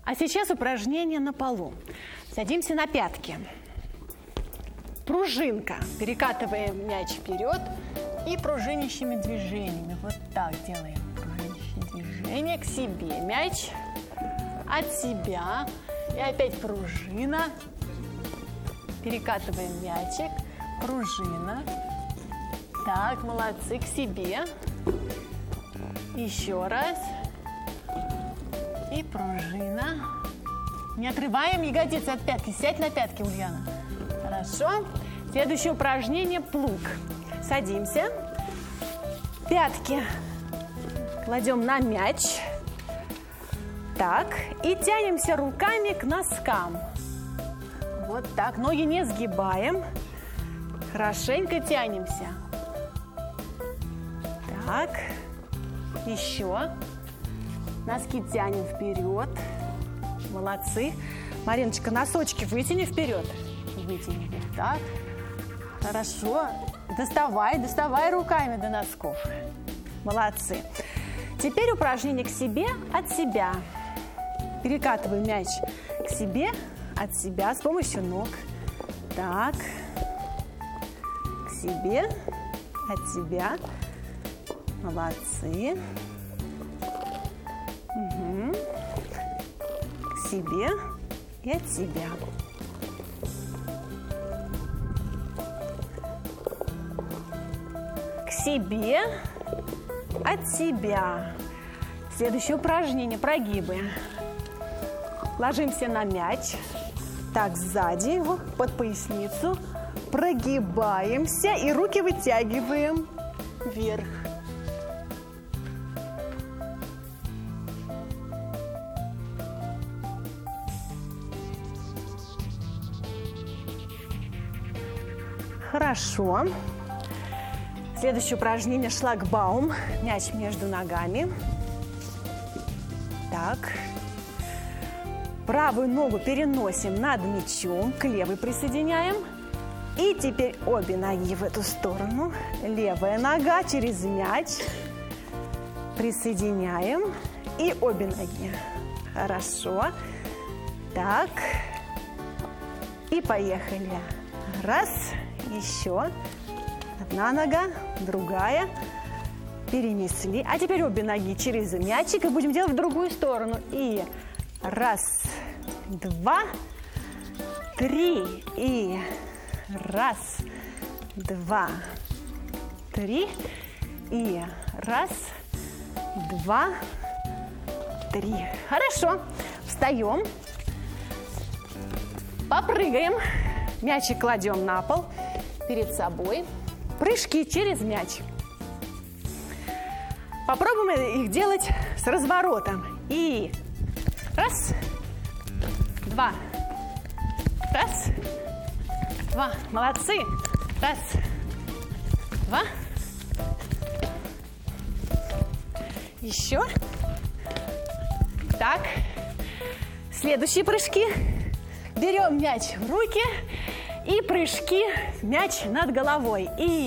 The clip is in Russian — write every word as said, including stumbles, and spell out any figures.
А сейчас упражнение на полу. Садимся на пятки. Пружинка. Перекатываем мяч вперед и пружинящими движениями. Вот так делаем. Пружинящие движения к себе. Мяч от себя. И опять пружина. Перекатываем мячик. Пружина. Так, молодцы, к себе. Еще раз. И пружина. Не отрываем ягодицы от пятки. Сядь на пятки, Ульяна. Хорошо. Следующее упражнение – плуг. Садимся. Пятки кладем на мяч. Так. И тянемся руками к носкам. Вот так. Ноги не сгибаем. Хорошенько тянемся. Так. Еще. Носки тянем вперед. Молодцы. Мариночка, носочки вытяни вперед. Вытяни. Вот так. Хорошо. Доставай, доставай руками до носков. Молодцы. Теперь упражнение к себе, от себя. Перекатывай мяч к себе, от себя с помощью ног. Так. К себе, от себя. Молодцы. Угу. К себе и от себя. К себе, от себя. Следующее упражнение – прогибы. Ложимся на мяч. Так, сзади его, под поясницу. Прогибаемся и руки вытягиваем вверх. Хорошо. Следующее упражнение – шлагбаум. Мяч между ногами. Так. Правую ногу переносим над мячом, к левой присоединяем. И теперь обе ноги в эту сторону. Левая нога через мяч. Присоединяем. И обе ноги. Хорошо. Так. И поехали. Раз. Еще. Одна нога, другая. Перенесли. А теперь обе ноги через мячик. И будем делать в другую сторону. И раз, два, три. И раз, два, три. И раз, два, три. Хорошо. Встаем. Попрыгаем. Мячик кладем на пол. Перед собой. Прыжки через мяч. Попробуем их делать с разворотом. И раз, два, раз, два. Молодцы. Раз, два. Еще. Так. Следующие прыжки. Берем мяч в руки. И прыжки, мяч над головой. И